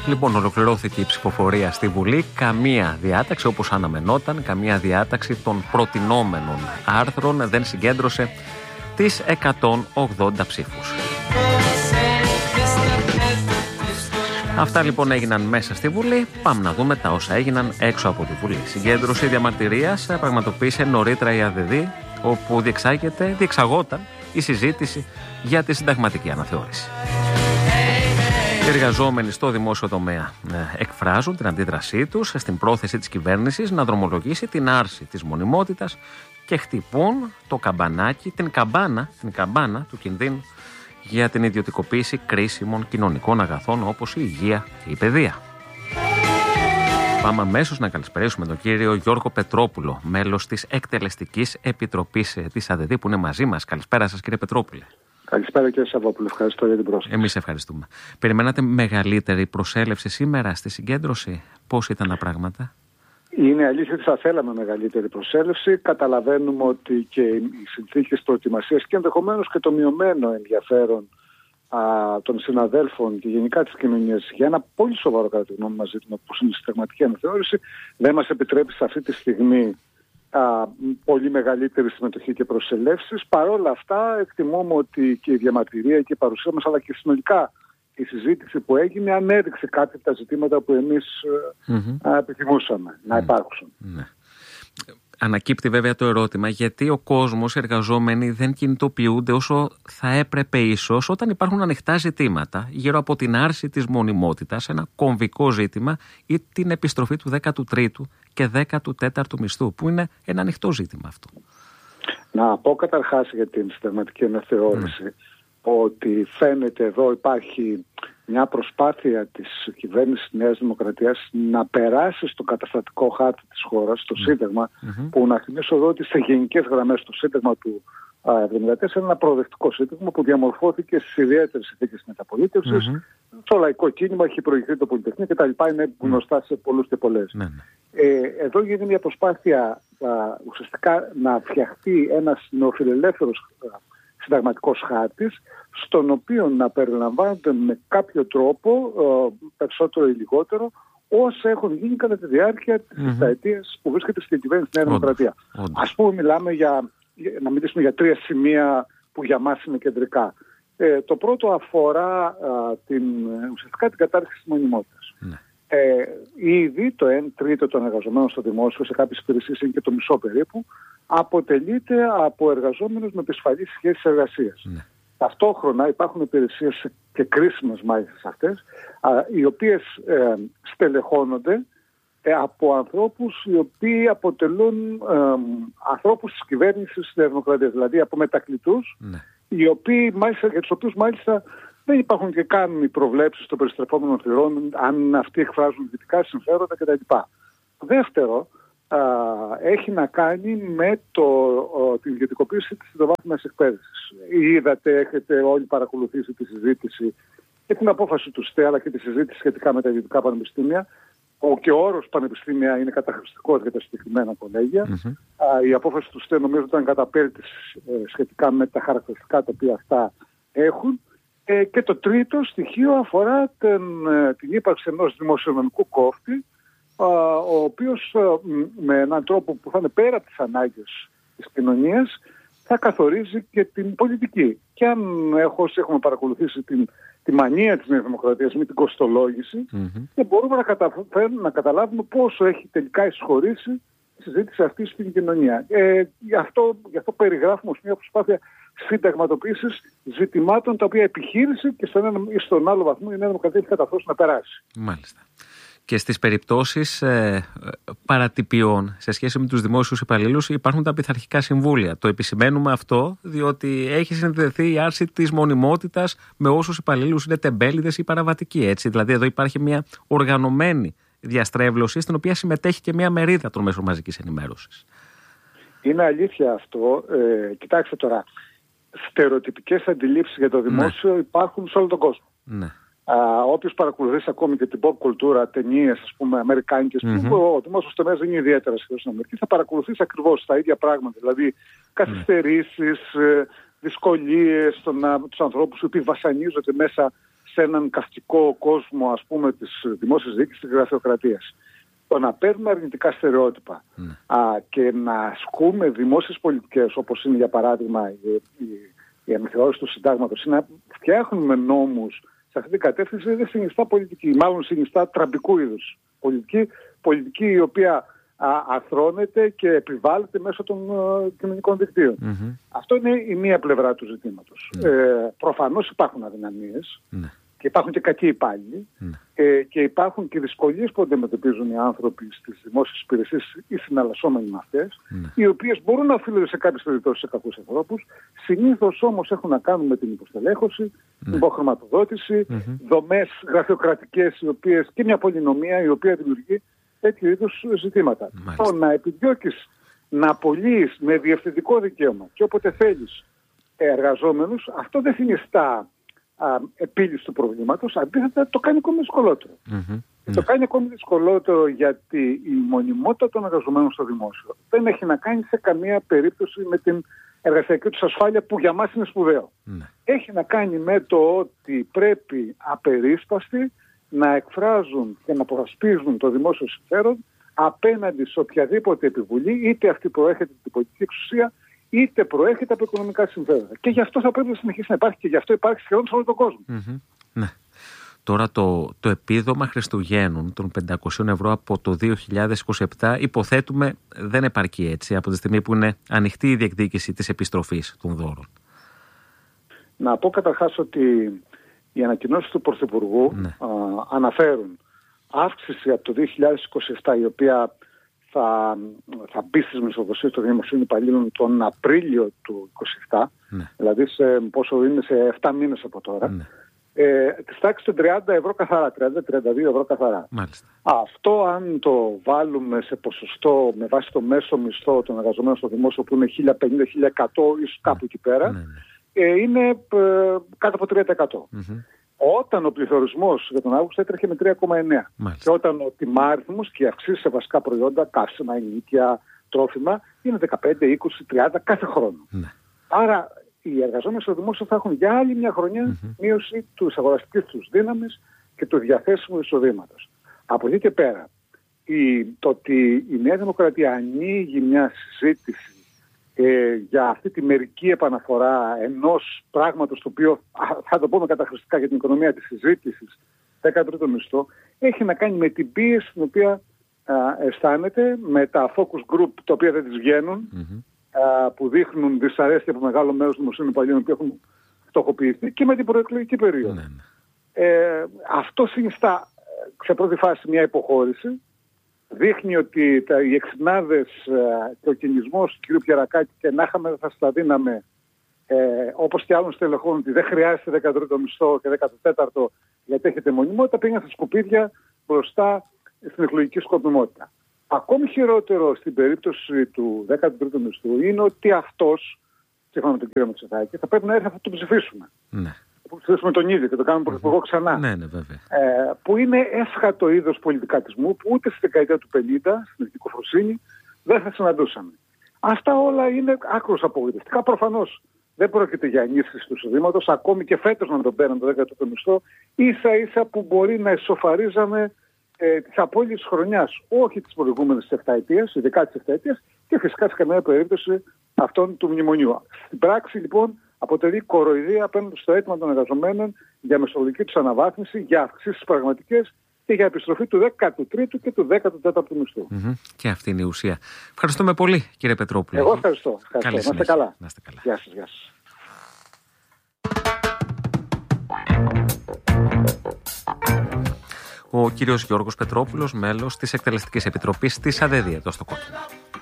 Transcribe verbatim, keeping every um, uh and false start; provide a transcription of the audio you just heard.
Λοιπόν, ολοκληρώθηκε η ψηφοφορία στη Βουλή. Καμία διάταξη, όπως αναμενόταν, καμία διάταξη των προτινόμενων άρθρων δεν συγκέντρωσε τις εκατόν ογδόντα ψήφους. Αυτά λοιπόν έγιναν μέσα στη Βουλή. Πάμε να δούμε τα όσα έγιναν έξω από τη Βουλή. Συγκέντρωση διαμαρτυρίας πραγματοποίησε νωρίτερα η ΑΔΔ, όπου διεξάγεται, διεξαγόταν η συζήτηση για τη συνταγματική αναθεώρηση. Οι εργαζόμενοι στο δημόσιο τομέα εκφράζουν την αντίδρασή τους στην πρόθεση της κυβέρνησης να δρομολογήσει την άρση της μονιμότητας και χτυπούν το καμπανάκι, την καμπάνα, την καμπάνα του κινδύνου για την ιδιωτικοποίηση κρίσιμων κοινωνικών αγαθών όπως η υγεία και η παιδεία. Πάμε αμέσως να καλησπερίσουμε τον κύριο Γιώργο Πετρόπουλο, μέλος της Εκτελεστικής Επιτροπής της ΑΔΔ, που είναι μαζί μας. Καλησπέρα σας, κύριε Πετρόπουλε. Καλησπέρα κύριε Σαββόπουλο, ευχαριστώ για την πρόσκληση. Εμείς ευχαριστούμε. Περιμένατε μεγαλύτερη προσέλευση σήμερα στη συγκέντρωση? Πώς ήταν τα πράγματα? Είναι αλήθεια ότι θα θέλαμε μεγαλύτερη προσέλευση. Καταλαβαίνουμε ότι και οι συνθήκες προετοιμασίας και ενδεχομένως και το μειωμένο ενδιαφέρον α, των συναδέλφων και γενικά της κοινωνίας για ένα πολύ σοβαρό κατά τη γνώμη μας ζήτημα όπως είναι η συνταγματική αναθεώρηση δεν μας επιτρέπει σε αυτή τη στιγμή α, πολύ μεγαλύτερη συμμετοχή και προσελεύσεις. Παρ' όλα αυτά εκτιμούμε ότι και η διαμαρτυρία και η παρουσία μας αλλά και συνολικά η συζήτηση που έγινε ανέδειξε κάποια από τα ζητήματα που εμείς mm-hmm. επιθυμούσαμε mm-hmm. να υπάρξουν. Mm-hmm. Ανακύπτει βέβαια το ερώτημα γιατί ο κόσμος, οι εργαζόμενοι δεν κινητοποιούνται όσο θα έπρεπε ίσως όταν υπάρχουν ανοιχτά ζητήματα γύρω από την άρση της μονιμότητας, ένα κομβικό ζήτημα, ή την επιστροφή του δέκατου τρίτου και δέκατου τέταρτου μισθού, που είναι ένα ανοιχτό ζήτημα αυτό. Να πω καταρχάς για την συνταγματική αναθεώρηση mm. ότι φαίνεται εδώ υπάρχει μια προσπάθεια της κυβέρνησης της Νέας Δημοκρατίας να περάσει στο καταστατικό χάρτη της χώρας, στο mm. Σύνταγμα, mm-hmm. που να θυμίσω εδώ ότι σε γενικές γραμμές το Σύνταγμα του εβδομήντα τέσσερα είναι ένα προοδευτικό σύνταγμα που διαμορφώθηκε στις ιδιαίτερες συνθήκες μεταπολίτευσης. Mm-hmm. Το λαϊκό κίνημα έχει προηγηθεί το Πολυτεχνείο κτλ. Είναι γνωστά σε πολλούς και πολλές. Mm-hmm. Ε, εδώ γίνεται μια προσπάθεια α, ουσιαστικά να φτιαχτεί ένας νεοφιλελεύθερος συνταγματικός χάρτης, στον οποίο να περιλαμβάνονται με κάποιο τρόπο, ε, περισσότερο ή λιγότερο, όσα έχουν γίνει κατά τη διάρκεια της mm-hmm. αιτίας που βρίσκεται στην κυβέρνηση της Νέα Δημοκρατία. Ας πούμε, μιλάμε για, να μιλήσουμε για τρία σημεία που για μας είναι κεντρικά. Ε, το πρώτο αφορά α, την, ουσιαστικά την κατάρριξη της μονιμότητας. Mm. Ε, ήδη το ένα τρίτο των εργαζομένων στο δημόσιο, σε κάποιες υπηρεσίες είναι και το μισό περίπου, αποτελείται από εργαζόμενους με επισφαλείς σχέσεις εργασίας. Mm. Ταυτόχρονα υπάρχουν υπηρεσίες και κρίσιμες μάλιστα αυτές, α, οι οποίες ε, στελεχώνονται ε, από ανθρώπους οι οποίοι αποτελούν ε, ανθρώπους της κυβέρνησης της Νέας Δημοκρατίας, δηλαδή από μετακλητούς, mm. οι οποίοι μάλιστα, για τους οποίους μάλιστα δεν υπάρχουν και καν οι προβλέψεις των περιστρεφόμενων θυρών, αν αυτοί εκφράζουν δυτικά συμφέροντα κτλ. Δεύτερο, α, έχει να κάνει με το, ο, την ιδιωτικοποίηση της τριτοβάθμιας εκπαίδευσης. Είδατε, έχετε όλοι παρακολουθήσει τη συζήτηση και την απόφαση του ΣΤΕ, αλλά και τη συζήτηση σχετικά με τα ιδιωτικά πανεπιστήμια. Ο και ο όρος πανεπιστήμια είναι καταχρηστικός για τα συγκεκριμένα κολέγια. Mm-hmm. Α, η απόφαση του ΣΤΕ νομίζω ήταν καταπέλτης ε, σχετικά με τα χαρακτηριστικά τα οποία αυτά έχουν. Ε, και το τρίτο στοιχείο αφορά την, την ύπαρξη ενός δημοσιονομικού κόφτη, α, ο οποίος α, με έναν τρόπο που θα είναι πέρα από τις ανάγκες της κοινωνίας θα καθορίζει και την πολιτική. Και αν έχω, έχουμε παρακολουθήσει την, τη μανία της Νέας Δημοκρατίας με την κοστολόγηση, mm-hmm. και μπορούμε να, κατα, να καταλάβουμε πόσο έχει τελικά εισχωρήσει η συζήτηση αυτή στην κοινωνία. Ε, γι, αυτό, γι' αυτό περιγράφουμε ως μια προσπάθεια συνταγματοποίησης ζητημάτων τα οποία επιχείρησε και στον ένα ή στον άλλο βαθμό η Νέα Δημοκρατία έχει καταφέρει να περάσει. Μάλιστα. Και στις περιπτώσεις ε, παρατυπιών σε σχέση με τους δημόσιους υπαλλήλους υπάρχουν τα πειθαρχικά συμβούλια. Το επισημαίνουμε αυτό διότι έχει συνδεθεί η άρση της μονιμότητας με όσους υπαλλήλους είναι τεμπέληδες ή παραβατικοί. Έτσι. Δηλαδή εδώ υπάρχει μια οργανωμένη διαστρέβλωση στην οποία συμμετέχει και μια μερίδα των μέσων μαζικής ενημέρωσης. Είναι αλήθεια αυτό. Ε, κοιτάξτε τώρα. Στερεοτυπικές αντιλήψεις για το δημόσιο ναι. υπάρχουν σε όλο τον κόσμο. Ναι. Α, όποιος παρακολουθήσει ακόμη και την pop κουλτούρα, ταινίες, ας πούμε, αμερικάνικες, mm-hmm. που ο δημόσιος τομέας δεν είναι ιδιαίτερα σχεδόν στην Αμερική, θα παρακολουθήσει ακριβώς τα ίδια πράγματα. Δηλαδή, καθυστερήσεις, mm. δυσκολίες, τους ανθρώπους που βασανίζονται μέσα σε έναν καυστικό κόσμο, ας πούμε, της δημόσιας διοίκησης, της γραφειοκρατίας. Το να παίρνουμε αρνητικά στερεότυπα mm. α, και να ασκούμε δημόσιες πολιτικές, όπως είναι για παράδειγμα η, η, η αναθεώρηση του συντάγματος, ή να φτιάχνουμε νόμους σε αυτή την κατεύθυνση, δεν συνιστά πολιτική, μάλλον συνιστά τραμπικού είδους πολιτική, πολιτική η οποία α, αθρώνεται και επιβάλλεται μέσω των α, κοινωνικών δικτύων. Mm-hmm. Αυτό είναι η μία πλευρά του ζητήματος. Mm. Ε, προφανώς υπάρχουν αδυναμίες. Mm. Και υπάρχουν και κακοί υπάλληλοι mm. ε, και υπάρχουν και δυσκολίες που αντιμετωπίζουν οι άνθρωποι στις δημόσιες υπηρεσίες ή συναλλασσόμενοι με αυτές, mm. οι οποίες μπορούν να οφείλονται σε κάποιες περιπτώσεις σε κακούς ανθρώπους. Συνήθως όμως έχουν να κάνουν με την υποστελέχωση, mm. την υποχρηματοδότηση, mm-hmm. δομές γραφειοκρατικές, οι οποίες, και μια πολυνομία η οποία δημιουργεί τέτοιου είδους ζητήματα. Το να επιδιώκεις να απολύεις με διευθυντικό δικαίωμα και όποτε θέλεις εργαζόμενους, αυτό δεν συνιστά Α, επίλυση του προβλήματος, αντίθετα το κάνει ακόμη δυσκολότερο. Mm-hmm. Το κάνει ακόμη δυσκολότερο γιατί η μονιμότητα των εργαζομένων στο δημόσιο δεν έχει να κάνει σε καμία περίπτωση με την εργασιακή τους ασφάλεια, που για μας είναι σπουδαίο. Mm-hmm. Έχει να κάνει με το ότι πρέπει απερίσπαστοι να εκφράζουν και να προασπίζουν το δημόσιο συμφέρον απέναντι σε οποιαδήποτε επιβουλή, είτε αυτή προέρχεται από την πολιτική εξουσία, είτε προέρχεται από οικονομικά συμφέροντα. Και γι' αυτό θα πρέπει να συνεχίσει να υπάρχει, και γι' αυτό υπάρχει σχεδόν σε όλο τον κόσμο. Mm-hmm. Ναι. Τώρα το, το επίδομα Χριστουγέννων των πεντακόσια ευρώ από το δύο χιλιάδες είκοσι επτά υποθέτουμε δεν επαρκεί, έτσι, από τη στιγμή που είναι ανοιχτή η διεκδίκηση της επιστροφής των δώρων. Να πω καταρχάς ότι οι ανακοινώσεις του Πρωθυπουργού ναι. α, αναφέρουν αύξηση από το δύο χιλιάδες είκοσι επτά, η οποία θα, θα μπει στις μισθοδοσίες των δημοσίων υπαλλήλων τον Απρίλιο του είκοσι επτά, ναι. δηλαδή σε, πόσο είναι, σε επτά μήνες από τώρα, ναι. ε, της τάξης των τριάντα ευρώ καθαρά, τριάντα με τριάντα δύο ευρώ καθαρά. Μάλιστα. Αυτό, αν το βάλουμε σε ποσοστό με βάση το μέσο μισθό των εργαζομένων στο δημόσιο, που είναι χίλια πενήντα με χίλια εκατό, ίσως κάπου εκεί πέρα, ναι, ναι. Ε, είναι ε, κάτω από τρία τοις εκατό. Mm-hmm. Όταν ο πληθωρισμός για τον Αύγουστο έτρεχε με τρία κόμμα εννέα τοις εκατό. Και όταν ο τιμάριθμος και οι αυξήσεις σε βασικά προϊόντα, καύσιμα, ενίκια, τρόφιμα, είναι δεκαπέντε, είκοσι, τριάντα κάθε χρόνο. Ναι. Άρα οι εργαζόμενοι στο δημόσιο θα έχουν για άλλη μια χρονιά mm-hmm. μείωση της αγοραστικής τους δύναμης και του διαθέσιμου εισοδήματος. Από εκεί και πέρα, η, το ότι η Νέα Δημοκρατία ανοίγει μια συζήτηση Ε, για αυτή τη μερική επαναφορά ενός πράγματος, το οποίο θα το πούμε καταχρηστικά για την οικονομία της συζήτησης, δέκατο τρίτο μισθό, έχει να κάνει με την πίεση την οποία α, αισθάνεται, με τα focus group τα οποία δεν τις βγαίνουν, mm-hmm. α, που δείχνουν δυσαρέσκεια από μεγάλο μέρος των δημοσίων υπαλλήλων που έχουν φτωχοποιηθεί, και με την προεκλογική περίοδο. Mm-hmm. Ε, αυτό συνιστά σε πρώτη φάση μια υποχώρηση. Δείχνει ότι τα, οι εξινάδες ε, και ο κινησμός του κ. Πιερακάκη, και να είχαμε δεν θα στα δίναμε, ε, όπως και άλλων στελεχών, ότι δεν χρειάζεται δέκατο τρίτο μισθό και δέκατο τέταρτο γιατί έχετε μονιμότητα, πήγαν στα σκουπίδια μπροστά στην εκλογική σκοπιμότητα. Ακόμη χειρότερο στην περίπτωση του δέκατου τρίτου μισθού είναι ότι αυτός, σύμφωνα με τον κ. Μητσοτάκη, θα πρέπει να έρθει να το ψηφίσουμε. Ναι. Που ψηφίσουμε τον ίδιο και το κάνουμε πρωθυπουργό ξανά. Ναι, ναι, βέβαια. Ε, που είναι έσχατο είδος πολιτικατισμού που ούτε στη δεκαετία του πενήντα, στην Εθνική Φροσύνη, δεν θα συναντούσαμε. Αυτά όλα είναι άκρως απογοητευτικά. Προφανώς δεν πρόκειται για ενίσχυση του εισοδήματος, ακόμη και φέτος να τον παίρνουν το δέκατο τρίτο μισθό, ίσα ίσα που μπορεί να ισοφαρίζαμε ε, τις απώλειες της χρονιάς, όχι της προηγούμενης επταετίας, ειδικά της επταετίας, και φυσικά σε καμία περίπτωση αυτών του μνημονίου. Στην πράξη, λοιπόν, αποτελεί κοροϊδία απέναντι στο αίτημα των εργαζομένων για μεσολογική τους αναβάθμιση, για αυξήσεις πραγματικές και για επιστροφή του δέκατου τρίτου και του δέκατου τέταρτου μισθού. Mm-hmm. Και αυτή είναι η ουσία. Ευχαριστούμε πολύ, κύριε Πετρόπουλο. Εγώ ευχαριστώ. ευχαριστώ. Να είστε καλά. Να είστε καλά. Γεια σας, γεια σας. Ο κύριος Γιώργος Πετρόπουλος, μέλος της Εκτελεστικής Επιτροπής της ΑΔΕΔΗ εδώ στο Κόκκινο.